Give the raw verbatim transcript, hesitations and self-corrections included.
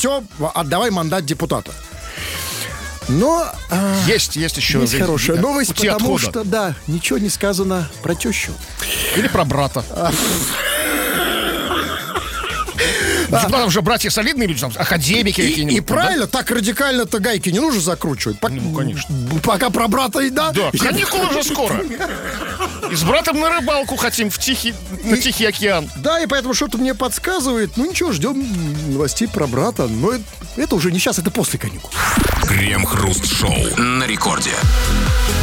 все, отдавай мандат депутата. Но а, есть, есть еще есть хорошая новость, потому отхода. что, да, ничего не сказано про тещу. Или про брата. Там же братья солидные люди, там, академики И, какие-нибудь. и правильно, так радикально-то гайки не нужно закручивать. Пок- Ну, конечно. Пока про брата и да. Да, каникулы уже скоро. И с братом на рыбалку хотим в Тихий, на Тихий океан. Да, и поэтому что-то мне подсказывает. Ну ничего, ждем новостей про брата. Но это, это уже не сейчас, это после каникул. Крем-хруст-шоу на рекорде.